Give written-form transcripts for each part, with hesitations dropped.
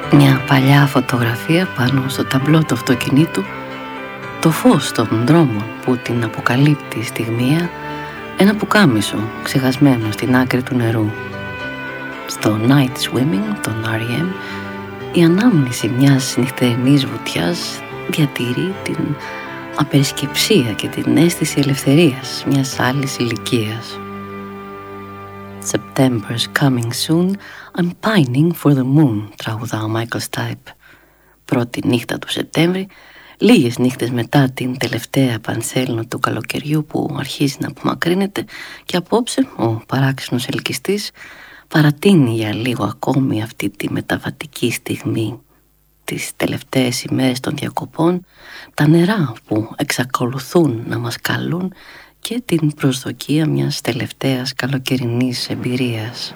Μια παλιά φωτογραφία πάνω στο ταμπλό του αυτοκινήτου, το φως των δρόμων που την αποκαλύπτει στιγμία, ένα πουκάμισο ξεχασμένο στην άκρη του νερού. Στο Night Swimming των R.E.M. η ανάμνηση μιας νυχτερινής βουτιάς διατηρεί την απερισκεψία και την αίσθηση ελευθερίας μιας άλλης ηλικίας. September's coming soon, I'm pining for the moon, τραγουδά ο Michael Stipe. Πρώτη νύχτα του Σεπτέμβρη, λίγες νύχτες μετά την τελευταία πανσέλινο του καλοκαιριού που αρχίζει να απομακρύνεται, και απόψε ο παράξενος ελκυστής παρατείνει για λίγο ακόμη αυτή τη μεταβατική στιγμή. Τις τελευταίες ημέρες των διακοπών, τα νερά που εξακολουθούν να μας καλούν και την προσδοκία μιας τελευταίας καλοκαιρινής εμπειρίας.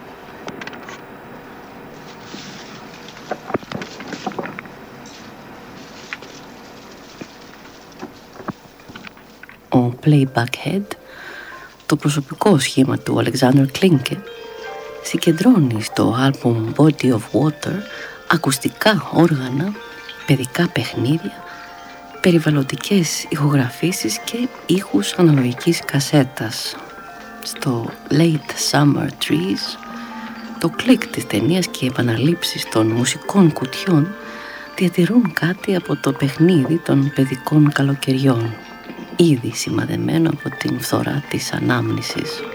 Ο Playback Head, το προσωπικό σχήμα του Alexander Klinke, συγκεντρώνει στο άλμπουμ Body of Water ακουστικά όργανα, παιδικά παιχνίδια, περιβαλλοντικές ηχογραφήσεις και ήχους αναλογικής κασέτας. Στο Late Summer Trees, το κλικ της ταινίας και οι επαναλήψεις των μουσικών κουτιών διατηρούν κάτι από το παιχνίδι των παιδικών καλοκαιριών, ήδη σημαδεμένο από την φθορά της ανάμνησης.